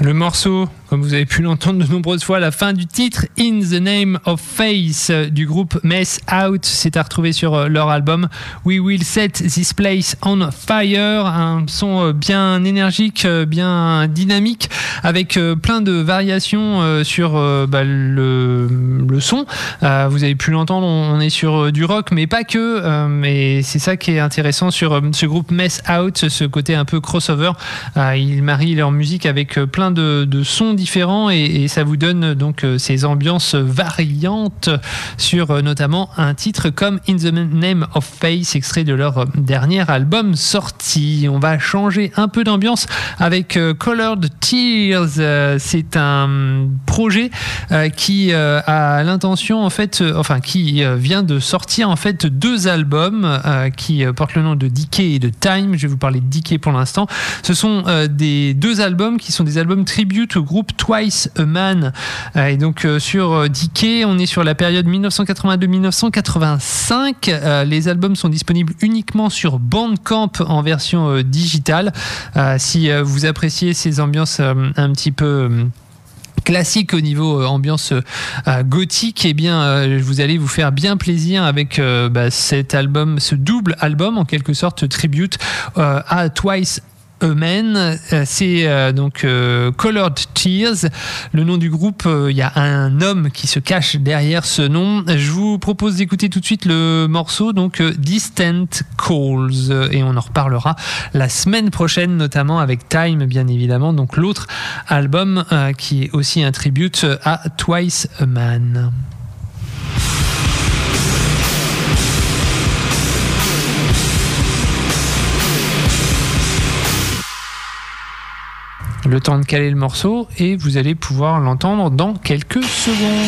Le morceau, comme vous avez pu l'entendre de nombreuses fois, la fin du titre In the Name of Face du groupe Mess Out, c'est à retrouver sur leur album We Will Set This Place on Fire, un son bien énergique, bien dynamique, avec plein de variations sur le son. Vous avez pu l'entendre, on est sur du rock, mais pas que, mais c'est ça qui est intéressant sur ce groupe Mess Out, ce côté un peu crossover. Ils marient leur musique avec plein de sons différents et ça vous donne donc ces ambiances variantes sur notamment un titre comme In the Name of Face, extrait de leur dernier album sorti. On va changer un peu d'ambiance avec Colored Tears. C'est un projet qui a l'intention qui vient de sortir en fait 2 albums qui portent le nom de Decay et de Time. Je vais vous parler de Decay pour l'instant. Ce sont des 2 albums qui sont des albums tribute au groupe Twice a Man. Et donc sur Decay, on est sur la période 1982-1985. Les albums sont disponibles uniquement sur Bandcamp en version digitale. Si vous appréciez ces ambiances un petit peu classique au niveau ambiance gothique, eh bien vous allez vous faire bien plaisir avec cet album, ce double album en quelque sorte tribute à Twice a Man. C'est donc Colored Tears, le nom du groupe. Il y a un homme qui se cache derrière ce nom. Je vous propose d'écouter tout de suite le morceau, donc Distant Calls, et on en reparlera la semaine prochaine, notamment avec Time, bien évidemment, donc l'autre album qui est aussi un tribute à Twice a Man. Le temps de caler le morceau et vous allez pouvoir l'entendre dans quelques secondes.